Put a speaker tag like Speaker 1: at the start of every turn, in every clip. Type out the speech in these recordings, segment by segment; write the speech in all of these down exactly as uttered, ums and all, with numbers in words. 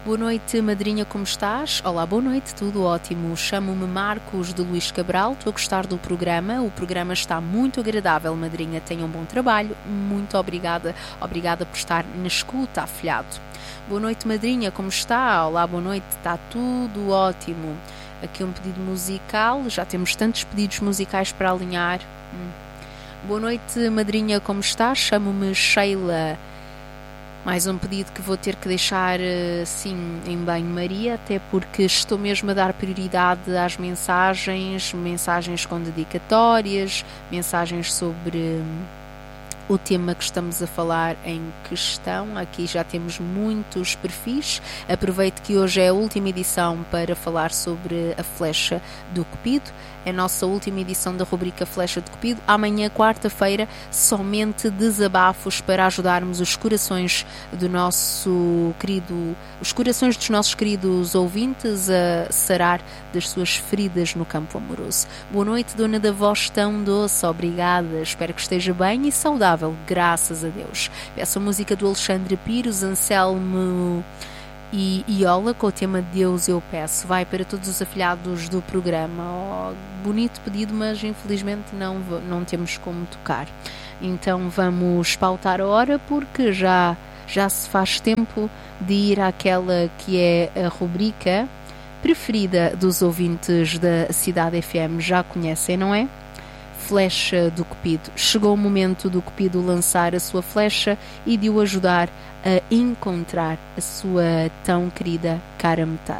Speaker 1: Boa noite, madrinha, como estás? Olá, boa noite, tudo ótimo. Chamo-me Marcos de Luís Cabral, estou a gostar do programa. O programa está muito agradável, madrinha. Tenha um bom trabalho. Muito obrigada. Obrigada por estar na escuta, afilhado. Boa noite, madrinha, como está? Olá, boa noite, está tudo ótimo. Aqui um pedido musical, já temos tantos pedidos musicais para alinhar. Hum. Boa noite, madrinha, como está? Chamo-me Sheila. Mais um pedido que vou ter que deixar assim em banho-maria, até porque estou mesmo a dar prioridade às mensagens, mensagens com dedicatórias, mensagens sobre o tema que estamos a falar em questão. Aqui já temos muitos perfis. Aproveito que hoje é a última edição para falar sobre a flecha do Cupido. É a nossa última edição da rubrica Flecha de Cupido. Amanhã, quarta-feira, somente desabafos para ajudarmos os corações do nosso querido, os corações dos nossos queridos ouvintes a sarar das suas feridas no campo amoroso. Boa noite, dona da voz tão doce. Obrigada. Espero que esteja bem e saudável. Graças a Deus. Peço a música do Alexandre Pires, Anselmo e Iola, com o tema Deus eu peço. Vai para todos os afilhados do programa. Oh, bonito pedido, mas infelizmente não, não temos como tocar. Então vamos pautar a hora, porque já, já se faz tempo de ir àquela que é a rubrica preferida dos ouvintes da Cidade F M. Já conhecem, não é? Flecha do Cupido. Chegou o momento do Cupido lançar a sua flecha e de o ajudar a encontrar a sua tão querida cara metade.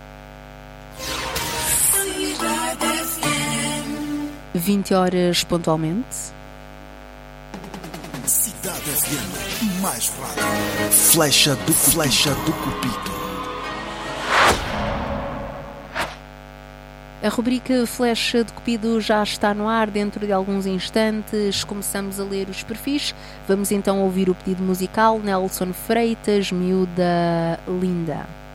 Speaker 1: vinte horas pontualmente.
Speaker 2: Cidade F M, mais rádio. Flecha do Flecha do Cupido.
Speaker 1: A rubrica Flecha de Cupido já está no ar. Dentro de alguns instantes começamos a ler os perfis. Vamos então ouvir o pedido musical. Nelson Freitas, Miúda Linda.